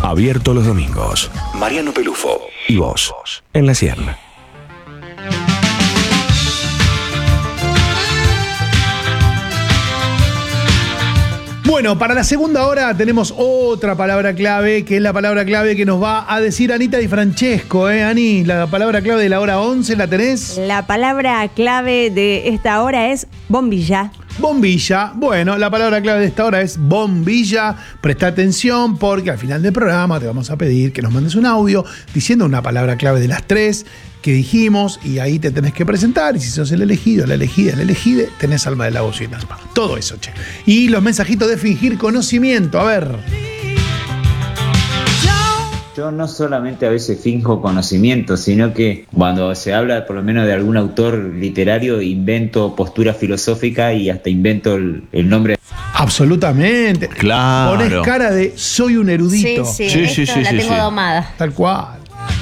Abierto los domingos. Mariano Pelufo y vos en la 100. Bueno, para la segunda hora tenemos otra palabra clave, que es la palabra clave que nos va a decir Anita Di Francesco. Ani, la palabra clave de la hora 11, ¿la tenés? La palabra clave de esta hora es bombilla. Bombilla. Bueno, la palabra clave de esta hora es bombilla. Presta atención porque al final del programa te vamos a pedir que nos mandes un audio diciendo una palabra clave de las 3 que dijimos y ahí te tenés que presentar y si sos el elegido, la elegida, el elegide, tenés alma de la bocina. Todo eso, che. Y los mensajitos de fingir conocimiento, a ver. Yo no solamente a veces finjo conocimiento, sino que cuando se habla por lo menos de algún autor literario, invento postura filosófica y hasta invento el nombre. Absolutamente. Claro. Ponés cara de soy un erudito. Sí, la tengo domada. Tal cual.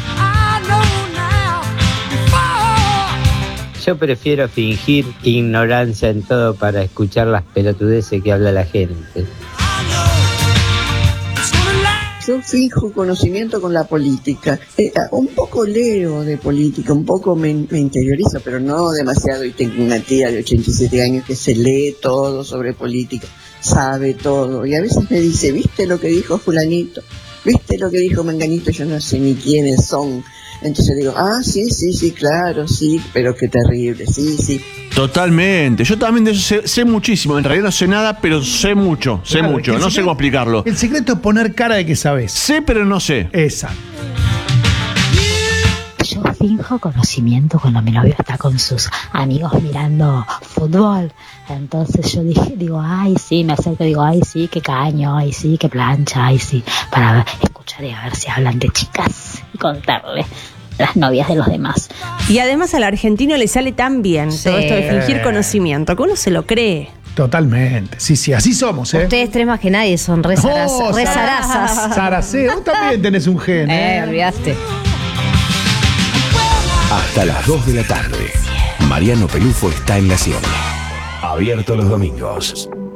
Yo prefiero fingir ignorancia en todo para escuchar las pelotudeces que habla la gente. Yo fijo conocimiento con la política. Un poco leo de política, un poco me interiorizo, pero no demasiado. Y tengo una tía de 87 años que se lee todo sobre política, sabe todo. Y a veces me dice, ¿viste lo que dijo fulanito? ¿Viste lo que dijo menganito? Yo no sé ni quiénes son. Entonces digo, sí, claro, sí, pero qué terrible, sí. Totalmente. Yo también de eso sé muchísimo. En realidad no sé nada, pero sé mucho. No sé cómo explicarlo. El secreto es poner cara de que sabes. Sé, pero no sé. Exacto. Yo finjo conocimiento cuando mi novio está con sus amigos mirando fútbol. Entonces yo digo, ay, sí, me acerco y digo, ay, sí, qué caño, ay, sí, qué plancha, ay, sí, para escuchar y a ver si hablan de chicas y contarle las novias de los demás. Y además al argentino le sale tan bien todo esto de fingir conocimiento, que uno se lo cree. Totalmente. Sí, así somos, ¿eh? Ustedes tres más que nadie son re zarazas. Saracé, vos también tenés un gen, ¿eh? Olvidaste. Hasta las 2 de la tarde. Mariano Pelufo está en la 100. Abierto los domingos.